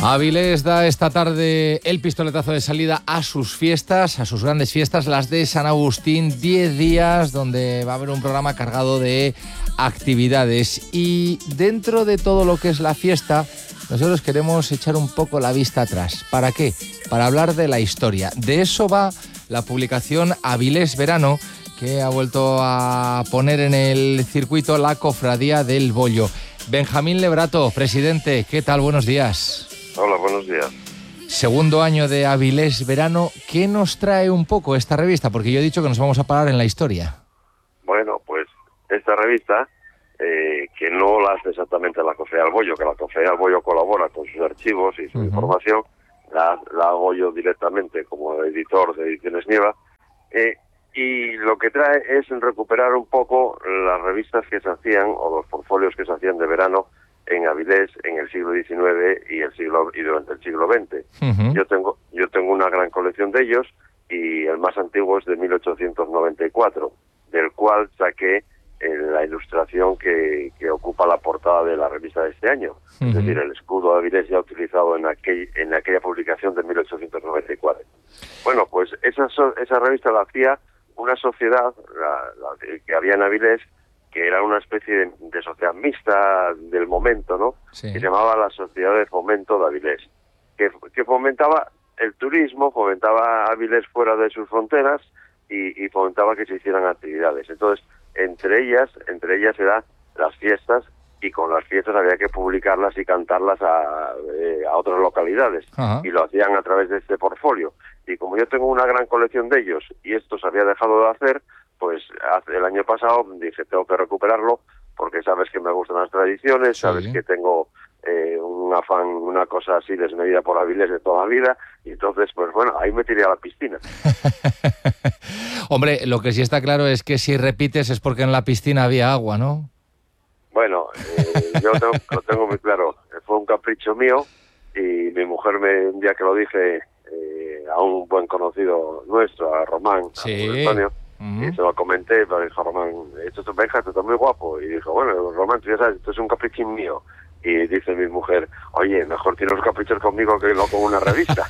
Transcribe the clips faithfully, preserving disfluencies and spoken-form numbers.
Avilés da esta tarde el pistoletazo de salida a sus fiestas, a sus grandes fiestas, las de San Agustín, diez días donde va a haber un programa cargado de actividades. Y dentro de todo lo que es la fiesta, nosotros queremos echar un poco la vista atrás. ¿Para qué? Para hablar de la historia. De eso va la publicación Avilés Verano, que ha vuelto a poner en el circuito la Cofradía del Bollo. Benjamín Lebrato, presidente, ¿qué tal? Buenos días. Hola, buenos días. Segundo año de Avilés Verano. ¿Qué nos trae un poco esta revista? Porque yo he dicho que nos vamos a parar en la historia. Bueno, pues esta revista, eh, que no la hace exactamente la Cofradía del Bollo, que la Cofradía del Bollo colabora con sus archivos y su uh-huh. información, la, la hago yo directamente como editor de Ediciones Nieva, eh, y lo que trae es recuperar un poco las revistas que se hacían, o los portfolios que se hacían de verano, en Avilés en el siglo diecinueve y el siglo y durante el siglo veinte. Uh-huh. Yo tengo yo tengo una gran colección de ellos y el más antiguo es de mil ochocientos noventa y cuatro, del cual saqué eh, la ilustración que, que ocupa la portada de la revista de este año. Uh-huh. Es decir, el escudo de Avilés ya utilizado en aquel en aquella publicación de mil ochocientos noventa y cuatro. Bueno, pues esa esa revista la hacía una sociedad la, la que había en Avilés, que era una especie de, de sociedad mixta del momento, ¿no? Sí. Que se llamaba la Sociedad de Fomento de Avilés, que, que fomentaba el turismo, fomentaba Avilés fuera de sus fronteras y, y fomentaba que se hicieran actividades. Entonces, entre ellas, entre ellas eran las fiestas, y con las fiestas había que publicarlas y cantarlas a, eh, a otras localidades. Ajá. Y lo hacían a través de este portfolio. Y como yo tengo una gran colección de ellos y esto se había dejado de hacer, pues hace, el año pasado dije, tengo que recuperarlo, porque sabes que me gustan las tradiciones, sí. Sabes que tengo eh, un afán, una cosa así desmedida por Avilés de toda la vida, y entonces, pues bueno, ahí me tiré a la piscina. Hombre, lo que sí está claro es que si repites es porque en la piscina había agua, ¿no? Bueno, eh, yo tengo, lo tengo muy claro, fue un capricho mío, y mi mujer me, un día que lo dije eh, a un buen conocido nuestro, a Román, sí. a Antonio, uh-huh. Y se lo comenté, pero dijo Román, esto es Benja, esto es muy guapo. Y dijo, bueno, Román, tú ya sabes, esto es un caprichín mío. Y dice mi mujer, oye, mejor tienes los caprichos conmigo que no con una revista.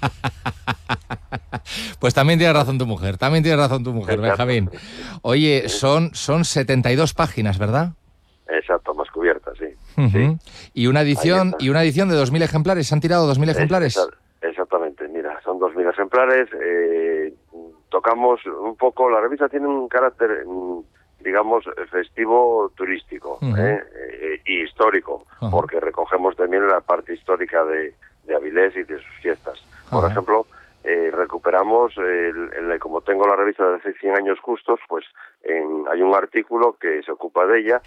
Pues también tiene razón tu mujer, también tiene razón tu mujer, exacto. Benjamín. Oye, son, son setenta y dos páginas, ¿verdad? Exacto, más cubiertas, sí. Uh-huh. Sí. Y una edición y una edición de dos mil ejemplares, ¿se han tirado dos mil ejemplares? Exact, exactamente, mira, son dos mil ejemplares, eh... tocamos un poco, la revista tiene un carácter, digamos, festivo turístico, uh-huh. ¿eh? Eh, y histórico, uh-huh. porque recogemos también la parte histórica de, de Avilés y de sus fiestas. Por uh-huh. ejemplo, eh, recuperamos, el, el, como tengo la revista de hace cien años justos, pues en, hay un artículo que se ocupa de ella,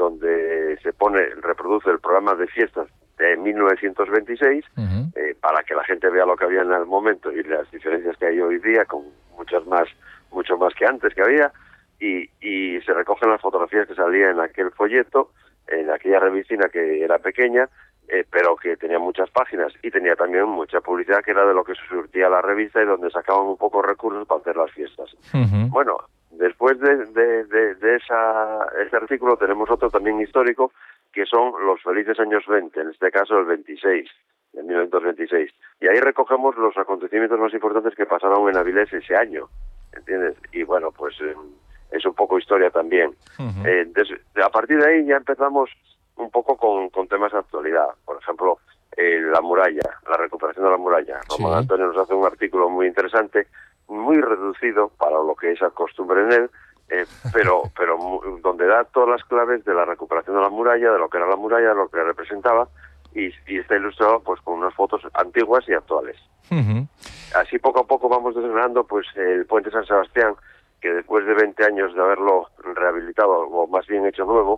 donde se pone, reproduce el programa de fiestas de mil novecientos veintiséis, uh-huh. eh, para que la gente vea lo que había en el momento y las diferencias que hay hoy día, con muchas más, mucho más que antes que había, y, y se recogen las fotografías que salían en aquel folleto, en aquella revistina que era pequeña, eh, pero que tenía muchas páginas, y tenía también mucha publicidad, que era de lo que se surtía la revista y donde sacaban un poco recursos para hacer las fiestas. Uh-huh. Bueno, después de, de, de, de esa, ese artículo tenemos otro también histórico, que son los felices años veinte, en este caso el veintiséis, de mil novecientos veintiséis. Y ahí recogemos los acontecimientos más importantes que pasaron en Avilés ese año, ¿entiendes? Y bueno, pues eh, es un poco historia también. Uh-huh. Eh, des, a partir de ahí ya empezamos un poco con, con temas de actualidad. Por ejemplo, eh, la muralla, la recuperación de la muralla. Sí. Román Antonio nos hace un artículo muy interesante, muy reducido para lo que es la costumbre en él, Eh, pero pero donde da todas las claves de la recuperación de la muralla, de lo que era la muralla, de lo que representaba, y, y está ilustrado pues con unas fotos antiguas y actuales. Uh-huh. Así poco a poco vamos desgranando pues el puente San Sebastián, que después de veinte años de haberlo rehabilitado, o más bien hecho nuevo,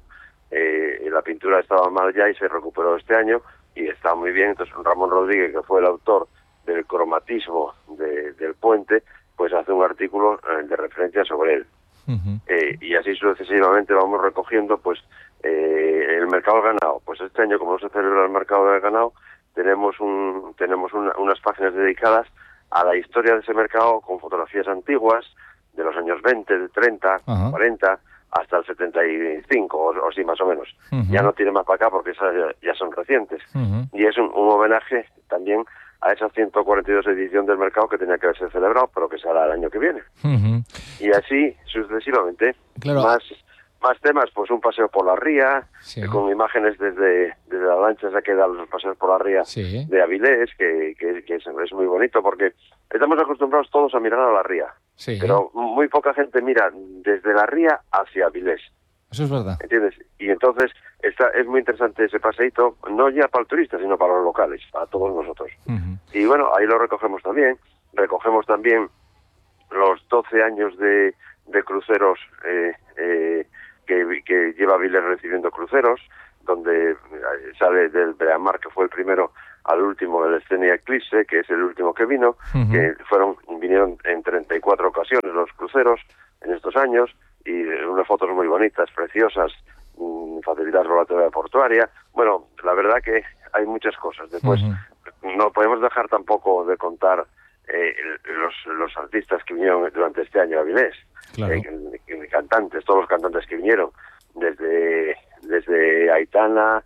eh, la pintura estaba mal ya y se recuperó este año y está muy bien. Entonces Ramón Rodríguez, que fue el autor del cromatismo de, del puente, pues hace un artículo eh, de referencia sobre él. Uh-huh. Eh, y así sucesivamente vamos recogiendo pues eh, el mercado del ganado. Pues este año, como no se celebra el mercado del ganado, tenemos un tenemos una, unas páginas dedicadas a la historia de ese mercado, con fotografías antiguas de los años veinte, de treinta, uh-huh. cuarenta hasta el setenta y cinco, o, o sí, más o menos. Uh-huh. Ya no tiene más para acá porque esas ya, ya son recientes. Uh-huh. Y es un, un homenaje también a esa ciento cuarenta y dos edición del mercado que tenía que haberse celebrado, pero que será el año que viene. Uh-huh. Y así sucesivamente. Claro. Más más temas, pues un paseo por la ría, sí. con imágenes desde, desde la lancha esa que da los paseos por la ría sí. de Avilés, que, que, que es, es muy bonito, porque estamos acostumbrados todos a mirar a la ría, sí. pero muy poca gente mira desde la ría hacia Avilés. Eso es verdad. ¿Entiendes? Y entonces está, es muy interesante ese paseíto, no ya para el turista, sino para los locales, para todos nosotros. Uh-huh. Y bueno, ahí lo recogemos también. Recogemos también los doce años de, de cruceros eh, eh, que, que lleva Avilés recibiendo cruceros, donde sale del Breamar, que fue el primero, al último del Scenia Eclipse, que es el último que vino, uh-huh. que fueron vinieron en treinta y cuatro ocasiones los cruceros en estos años, y unas fotos muy bonitas, preciosas, mmm, facilidades por la teoría portuaria. Bueno, la verdad que hay muchas cosas. Después, uh-huh. no podemos dejar tampoco de contar eh, los, los artistas que vinieron durante este año a Avilés, claro. eh, cantantes, todos los cantantes que vinieron, desde desde Aitana,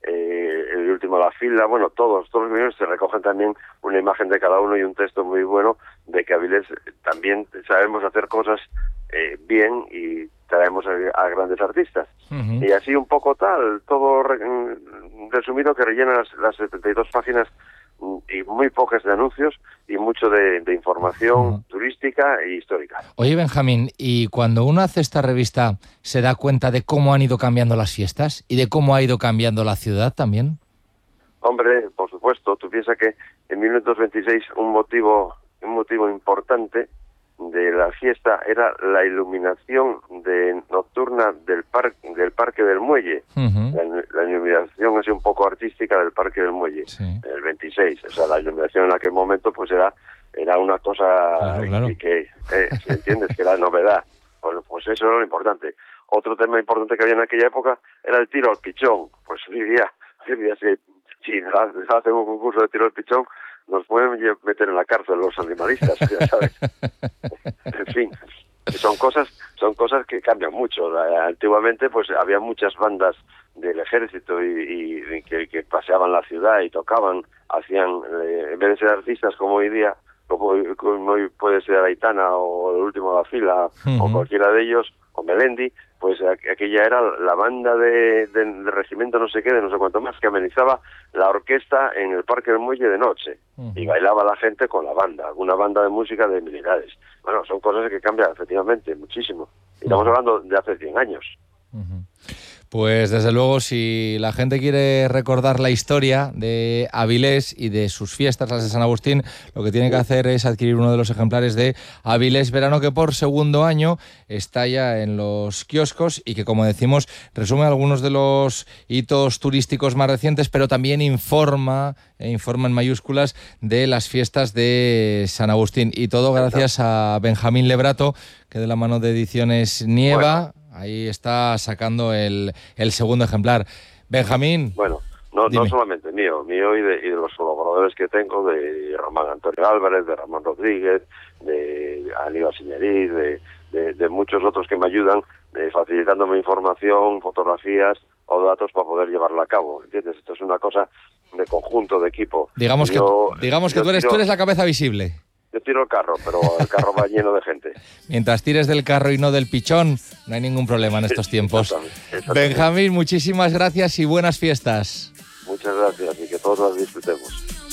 eh, el último La Fila, bueno, todos, todos los vinieron, se recogen también una imagen de cada uno y un texto muy bueno de que Avilés también sabemos hacer cosas eh, bien y traemos a, a grandes artistas. Uh-huh. Y así un poco tal, todo re, resumido, que rellena las, las setenta y dos páginas y muy pocas de anuncios y mucho de, de información uh-huh. turística e histórica. Oye, Benjamín, y cuando uno hace esta revista, ¿se da cuenta de cómo han ido cambiando las fiestas y de cómo ha ido cambiando la ciudad también? Hombre, por supuesto. Tú piensas que en mil novecientos veintiséis un motivo, un motivo importante de la fiesta era la iluminación de nocturna del parque del parque del Muelle. Uh-huh. la, la iluminación así un poco artística del parque del Muelle, sí. el veintiséis. O sea, la iluminación en aquel momento pues era era una cosa claro, claro. que, eh, ¿entiendes? Que era novedad. Pues, pues eso era lo importante. Otro tema importante que había en aquella época era el tiro al pichón. Pues hoy día, hoy día si, si hacemos un concurso de tiro al pichón, nos pueden meter en la cárcel los animalistas, ya sabes. En fin, son cosas son cosas que cambian mucho. Antiguamente pues había muchas bandas del ejército y, y que, que paseaban la ciudad y tocaban, hacían, eh, en vez de ser artistas como hoy día, como, como hoy puede ser Aitana o el último de La Fila, uh-huh. o cualquiera de ellos, o Melendi, pues aquella era la banda de, de, de regimiento no sé qué, de no sé cuánto más, que amenizaba la orquesta en el Parque del Muelle de noche, uh-huh. y bailaba la gente con la banda, una banda de música de militares. Bueno, son cosas que cambian efectivamente muchísimo. Y estamos uh-huh. hablando de hace cien años. Uh-huh. Pues desde luego, si la gente quiere recordar la historia de Avilés y de sus fiestas, las de San Agustín, lo que tiene que hacer es adquirir uno de los ejemplares de Avilés Verano, que por segundo año está ya en los kioscos y que, como decimos, resume algunos de los hitos turísticos más recientes, pero también informa, e informa en mayúsculas, de las fiestas de San Agustín. Y todo gracias a Benjamín Lebrato, que de la mano de Ediciones Nieva... Bueno. Ahí está sacando el, el segundo ejemplar. Benjamín. Bueno, no, no solamente mío, mío y de, y de los colaboradores que tengo, de Román Antonio Álvarez, de Ramón Rodríguez, de Aníbal Siñeriz, de, de, de muchos otros que me ayudan, eh, facilitándome información, fotografías o datos para poder llevarla a cabo. ¿Entiendes? Esto es una cosa de conjunto, de equipo. Digamos yo, que, digamos que tú eres, tiro, tú eres la cabeza visible. Yo tiro el carro, pero el carro va lleno de gente. Mientras tires del carro y no del pichón, no hay ningún problema en estos tiempos. Exactamente, exactamente. Benjamín, muchísimas gracias y buenas fiestas. Muchas gracias y que todos las disfrutemos.